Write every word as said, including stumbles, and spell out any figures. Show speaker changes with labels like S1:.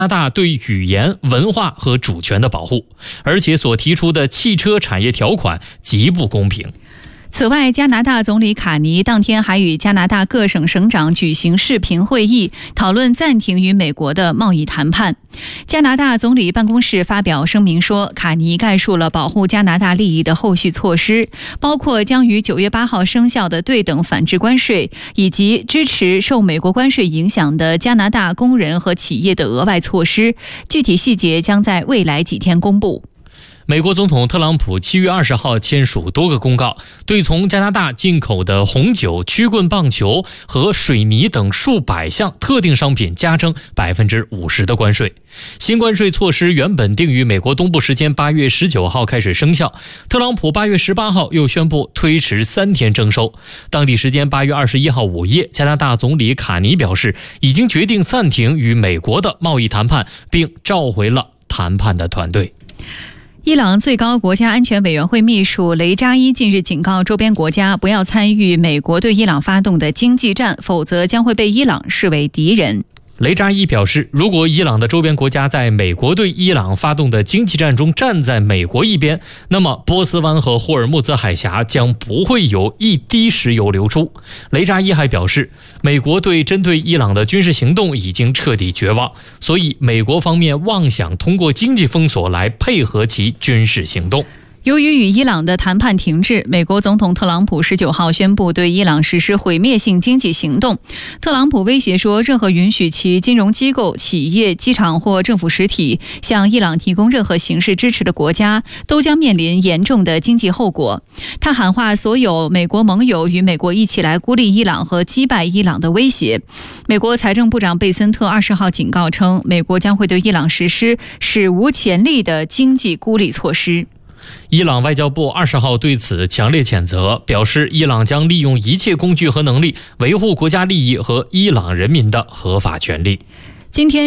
S1: 加拿大对语言、文化和主权的保护，而且所提出的汽车产业条款极不公平。
S2: 此外，加拿大总理卡尼当天还与加拿大各省省长举行视频会议，讨论暂停与美国的贸易谈判。加拿大总理办公室发表声明说，卡尼概述了保护加拿大利益的后续措施，包括将于九月八号生效的对等反制关税，以及支持受美国关税影响的加拿大工人和企业的额外措施。具体细节将在未来几天公布。
S1: 美国总统特朗普七月二十号签署多个公告，对从加拿大进口的红酒、曲棍棒球和水泥等数百项特定商品加征百分之五十的关税。新关税措施原本定于美国东部时间八月十九号开始生效，特朗普八月十八号又宣布推迟三天征收。当地时间八月二十一号午夜，加拿大总理卡尼表示，已经决定暂停与美国的贸易谈判，并召回了谈判的团队。
S2: 伊朗最高国家安全委员会秘书雷扎伊近日警告周边国家不要参与美国对伊朗发动的经济战，否则将会被伊朗视为敌人。
S1: 雷扎伊表示，如果伊朗的周边国家在美国对伊朗发动的经济战中站在美国一边，那么波斯湾和霍尔木兹海峡将不会有一滴石油流出。雷扎伊还表示，美国对针对伊朗的军事行动已经彻底绝望，所以美国方面妄想通过经济封锁来配合其军事行动。
S2: 由于与伊朗的谈判停滞，美国总统特朗普十九号宣布对伊朗实施毁灭性经济行动。特朗普威胁说，任何允许其金融机构、企业、机场或政府实体向伊朗提供任何形式支持的国家，都将面临严重的经济后果。他喊话所有美国盟友与美国一起来孤立伊朗和击败伊朗的威胁。美国财政部长贝森特二十号警告称，美国将会对伊朗实施史无前例的经济孤立措施。
S1: 伊朗外交部二十号对此强烈谴责，表示伊朗将利用一切工具和能力维护国家利益和伊朗人民的合法权利。
S2: 今天